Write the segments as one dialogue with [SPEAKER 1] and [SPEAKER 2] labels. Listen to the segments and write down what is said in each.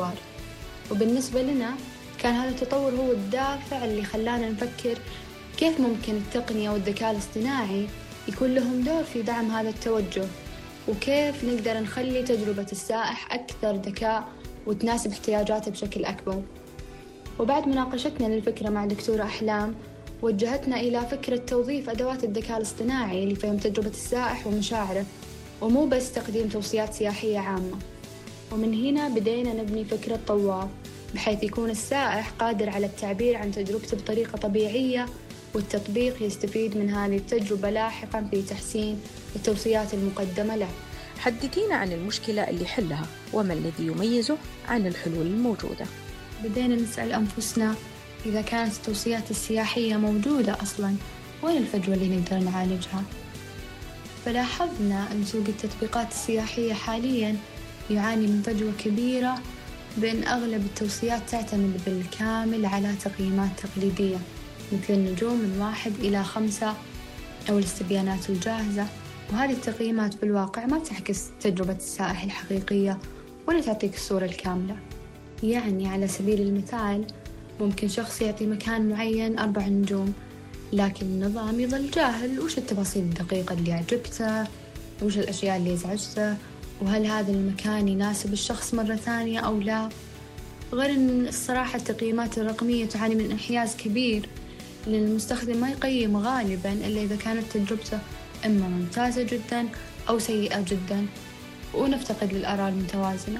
[SPEAKER 1] الحوار. وبالنسبة لنا كان هذا التطور هو الدافع اللي خلانا نفكر كيف ممكن التقنية والذكاء الاصطناعي يكون لهم دور في دعم هذا التوجه، وكيف نقدر نخلي تجربة السائح أكثر ذكاء وتناسب احتياجاته بشكل أكبر. وبعد مناقشتنا للفكرة مع دكتورة أحلام، وجهتنا إلى فكرة توظيف أدوات الذكاء الاصطناعي لفهم تجربة السائح ومشاعره، ومو بس تقديم توصيات سياحية عامة. ومن هنا بدينا نبني فكرة طواف، بحيث يكون السائح قادر على التعبير عن تجربته بطريقة طبيعية، والتطبيق يستفيد من هذه التجربة لاحقاً في تحسين التوصيات المقدمة له.
[SPEAKER 2] حدثينا عن المشكلة اللي حلها وما الذي يميزه عن الحلول الموجودة.
[SPEAKER 1] بدينا نسأل أنفسنا إذا كانت التوصيات السياحية موجودة أصلاً، وين الفجوة اللي نقدر نعالجها؟ فلاحظنا أن سوق التطبيقات السياحية حالياً يعاني من فجوة كبيرة بأن أغلب التوصيات تعتمد بالكامل على تقييمات تقليدية، مثل النجوم من 1 إلى 5 أو الاستبيانات الجاهزة. وهذه التقييمات في الواقع ما تعكس تجربة السائح الحقيقية ولا تعطيك الصورة الكاملة. يعني على سبيل المثال ممكن شخص يعطي مكان معين 4 نجوم، لكن النظام يظل جاهل وش التفاصيل الدقيقة اللي عجبته، وش الأشياء اللي يزعجته، وهل هذا المكان يناسب الشخص مرة ثانية أو لا. غير أن الصراحة التقييمات الرقمية تعاني من انحياز كبير، لأن المستخدم ما يقيم غالباً إلا إذا كانت تجربته إما ممتازة جداً أو سيئة جداً، ونفتقد للآراء المتوازنة.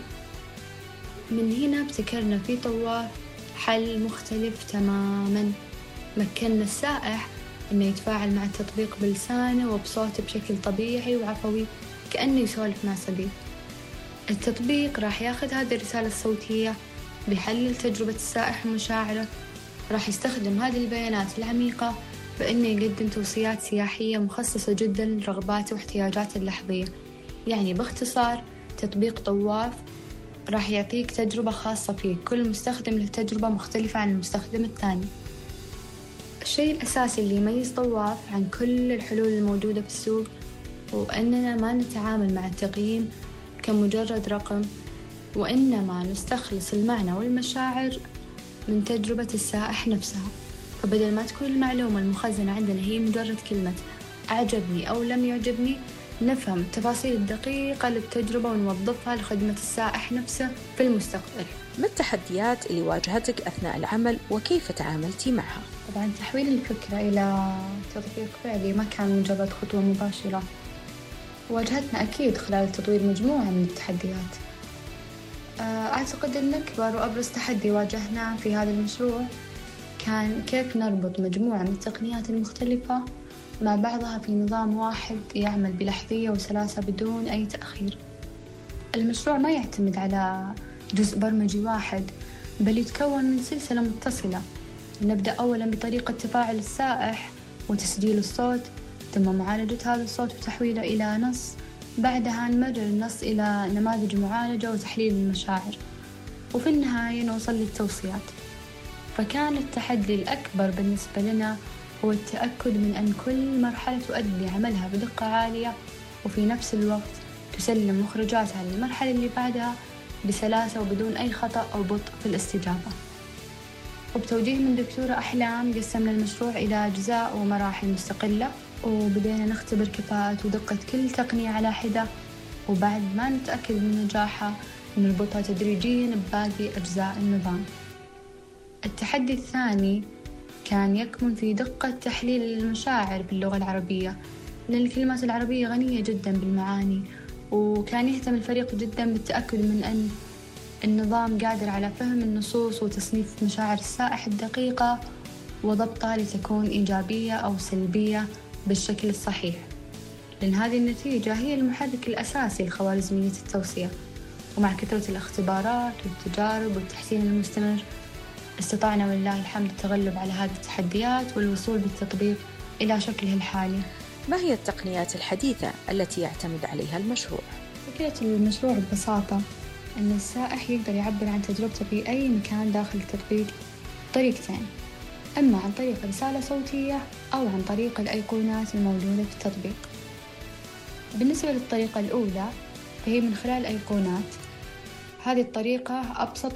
[SPEAKER 1] من هنا ابتكرنا في طواف حل مختلف تماماً، مكننا السائح إنه يتفاعل مع التطبيق بلسانه وبصوته بشكل طبيعي وعفوي، كأنه يسولف مع صديق. التطبيق راح ياخذ هذه الرسالة الصوتية، بيحلل تجربة السائح ومشاعره، راح يستخدم هذه البيانات العميقة بأنه يقدم توصيات سياحية مخصصة جدا لرغباته واحتياجاته اللحظية. يعني باختصار تطبيق طواف راح يعطيك تجربة خاصة فيك، كل مستخدم له تجربة مختلفة عن المستخدم الثاني. الشيء الأساسي اللي يميز طواف عن كل الحلول الموجودة في السوق هو أننا ما نتعامل مع التقييم كمجرد رقم، وإنما نستخلص المعنى والمشاعر من تجربة السائح نفسها. فبدل ما تكون المعلومة المخزنة عندنا هي مجرد كلمة أعجبني أو لم يعجبني، نفهم التفاصيل الدقيقة للتجربة ونوظفها لخدمة السائح نفسه في المستقبل.
[SPEAKER 2] ما التحديات اللي واجهتك أثناء العمل وكيف تعاملتي معها؟
[SPEAKER 1] طبعا تحويل الفكرة إلى تطبيق فعلي ما كان مجرد خطوة مباشرة. واجهتنا أكيد خلال التطوير مجموعة من التحديات. أعتقد أن أكبر وأبرز تحدي واجهناه في هذا المشروع كان كيف نربط مجموعة من التقنيات المختلفة مع بعضها في نظام واحد يعمل بلحظية وسلاسة بدون أي تأخير. المشروع ما يعتمد على جزء برمجي واحد، بل يتكون من سلسلة متصلة. نبدأ أولاً بطريقة تفاعل السائح وتسجيل الصوت، ثم معالجة هذا الصوت وتحويله إلى نص، بعدها نمرر النص إلى نماذج معالجة وتحليل المشاعر، وفي النهاية نوصل للتوصيات. فكان التحدي الأكبر بالنسبة لنا هو التأكد من أن كل مرحلة تؤدي عملها بدقة عالية، وفي نفس الوقت تسلم مخرجاتها للمرحلة اللي بعدها بسلاسة وبدون أي خطأ أو بطء في الاستجابة. وبتوجيه من دكتورة أحلام قسمنا المشروع إلى أجزاء ومراحل مستقلة، وبدينا نختبر كفاءة ودقة كل تقنية على حدة، وبعد ما نتأكد من نجاحها نربطها تدريجياً بباقي أجزاء النظام. التحدي الثاني كان يكمن في دقة تحليل المشاعر باللغة العربية، لأن الكلمات العربية غنية جداً بالمعاني، وكان يهتم الفريق جداً بالتأكد من أن النظام قادر على فهم النصوص وتصنيف مشاعر السائح الدقيقة وضبطها لتكون إيجابية أو سلبية بالشكل الصحيح، لأن هذه النتيجة هي المحرك الأساسي لخوارزمية التوصية. ومع كثرة الاختبارات والتجارب والتحسين المستمر استطعنا ولله الحمد التغلب على هذه التحديات والوصول بالتطبيق إلى شكله الحالي.
[SPEAKER 2] ما هي التقنيات الحديثة التي يعتمد عليها المشروع؟
[SPEAKER 1] فكرة المشروع ببساطة أن السائح يقدر يعبر عن تجربته في أي مكان داخل التطبيق بطريقتين، إما عن طريق رسالة صوتية أو عن طريق الأيقونات الموجودة في التطبيق. بالنسبة للطريقة الأولى فهي من خلال الأيقونات. هذه الطريقة أبسط